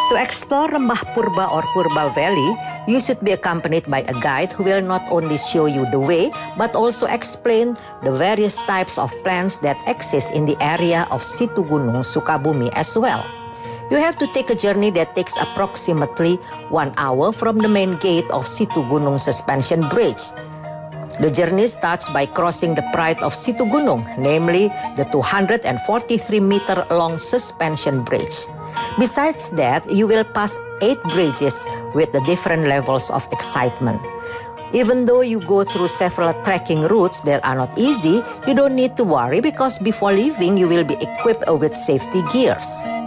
To explore Rembah Purba or Purba Valley, you should be accompanied by a guide who will not only show you the way, but also explain the various types of plants that exist in the area of Situgunung, Sukabumi as well. You have to take a journey that takes approximately 1 hour from the main gate of Situgunung Suspension Bridge. The journey starts by crossing the pride of Situgunung, namely the 243-meter-long suspension bridge. Besides that, you will pass 8 bridges with the different levels of excitement. Even though you go through several trekking routes that are not easy, you don't need to worry because before leaving, you will be equipped with safety gears.